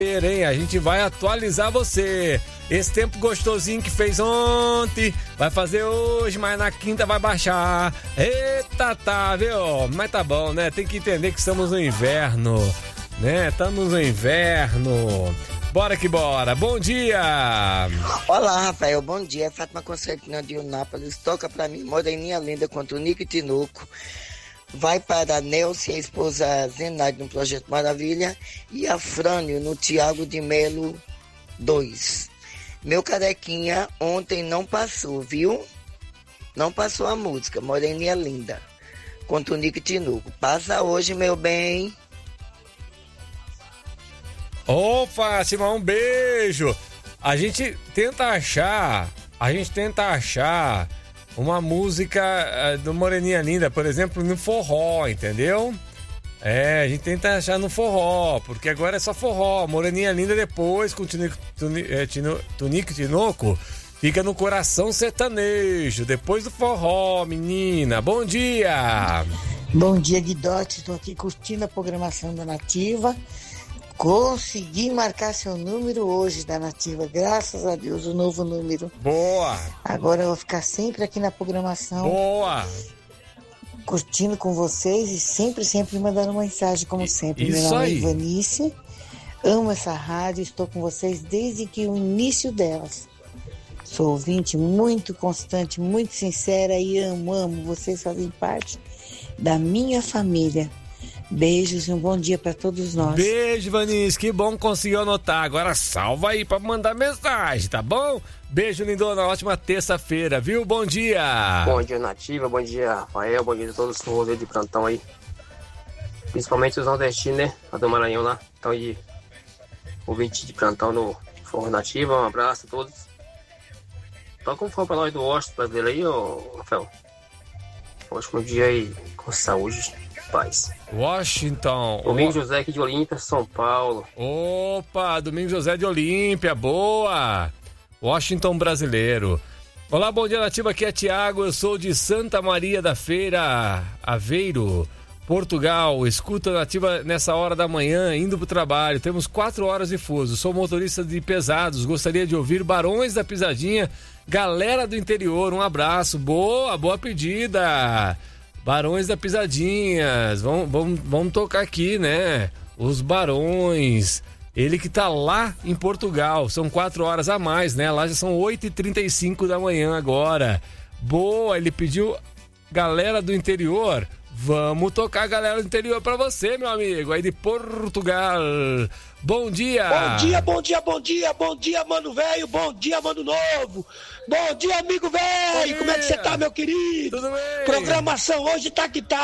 Hein? A gente vai atualizar você. Esse tempo gostosinho que fez ontem, vai fazer hoje, mas na quinta vai baixar. Eita, tá, viu? Mas tá bom, né? Tem que entender que estamos no inverno, né? Estamos no inverno. Bora que bora. Bom dia! Olá, Rafael. Bom dia. Fátima Concertina de Unápolis. Toca pra mim, Moreninha Linda contra o Nico Tinoco. Vai para a Nelce, a esposa Zenaide no Projeto Maravilha, e a Frânio no Tiago de Melo 2. Meu carequinha ontem não passou, viu? Não passou a música, Moreninha Linda, contra o Nico Tinoco. Passa hoje, meu bem. Ô, Fátima, um beijo. A gente tenta achar uma música do Moreninha Linda, por exemplo, no forró, entendeu? A gente tenta achar no forró, porque agora é só forró. Moreninha Linda depois, com Tunico Tinoco, fica no coração sertanejo, depois do forró, menina. Bom dia! Bom dia, Guidotti. Estou aqui curtindo a programação da Nativa. Consegui marcar seu número hoje da Nativa, graças a Deus, o novo número. Boa! Agora eu vou ficar sempre aqui na programação. Boa! Curtindo com vocês e sempre mandando mensagem, como sempre. Isso. Meu nome aí. É Ivanice, amo essa rádio, estou com vocês desde que o início delas. Sou ouvinte muito constante, muito sincera e amo. Vocês fazem parte da minha família. Beijos e um bom dia para todos nós. Beijo, Vanice, que bom que conseguiu anotar. Agora salva aí para mandar mensagem, tá bom? Beijo, lindona, ótima terça-feira, viu? Bom dia! Bom dia, Nativa, bom dia, Rafael, bom dia a todos os rolês de plantão aí. Principalmente os nordestinos, né? A do Maranhão lá, então aí, ouvinte de plantão no Forró Nativa, um abraço a todos. Toca um forró pra nós do Washington brasileiro aí, ô Rafael. Ótimo dia aí, com saúde. Paz. Washington. Domingos José aqui de Olímpia, São Paulo. Opa, Domingos José de Olímpia, boa. Washington brasileiro. Olá, bom dia, Nativa, aqui é Tiago, eu sou de Santa Maria da Feira, Aveiro, Portugal. Escuta Nativa nessa hora da manhã, indo pro trabalho. Temos 4 horas de fuso. Sou motorista de pesados, gostaria de ouvir Barões da Pisadinha, galera do interior, um abraço. Boa pedida. Barões da Pisadinhas, vamos tocar aqui, né? Os Barões, ele que tá lá em Portugal, são 4 horas a mais, né? Lá já são 8h35 da manhã agora. Boa, ele pediu galera do interior, vamos tocar a galera do interior pra você, meu amigo, aí de Portugal. Bom dia! Bom dia, mano velho, bom dia, mano novo. Bom dia, amigo velho, como é que você tá, meu querido? Tudo bem? Programação hoje tá que tá.